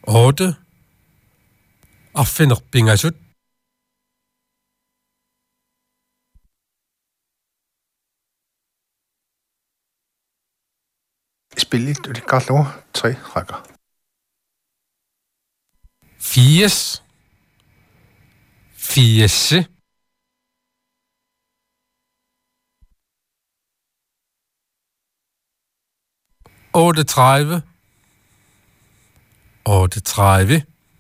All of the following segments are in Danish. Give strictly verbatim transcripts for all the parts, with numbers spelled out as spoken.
otte arfinerpingasut Spillet ulikarlu tre rækker. firs firs otteogtredive otteogtredive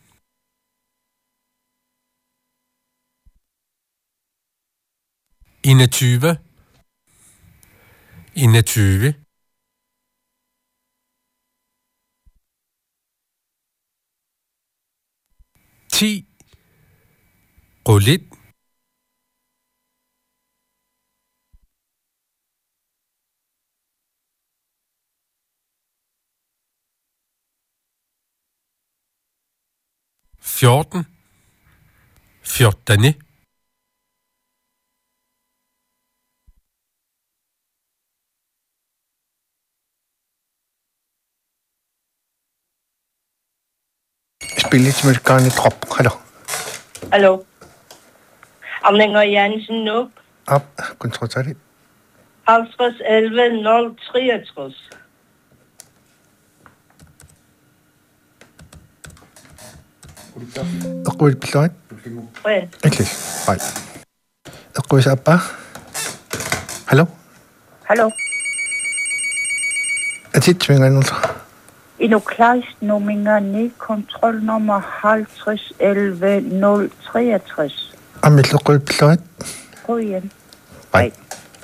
enogtyve enogtyve ti rullet fjorten fjortane Spillet amerikanerne trop. Hallo. Hallo. Amlinger Jensen nu. Op, kontroltari. halvtreds elleve nul treogtres. Aquil pilot. Hvad? Ikke. Nej. Aquil sappa. Hallo. Hallo. Atit tvinger nu. Inoklejsnummingerne kontrolnummer halvtreds elleve nul treogtres. Amil aquil pilot. Gå igen. Nej.